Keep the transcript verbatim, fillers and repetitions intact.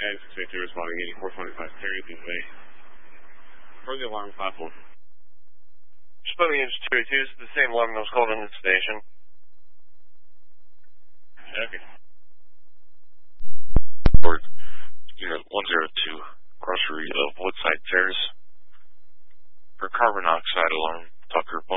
And six eighty responding eighty-four twenty-five, Carrington Way. For the alarm platform. Responding engine two eighty-two, is the same alarm that was called in the station. Okay. Board, unit one zero two, grocery of Woodside Terrace. For carbon monoxide alarm, Tucker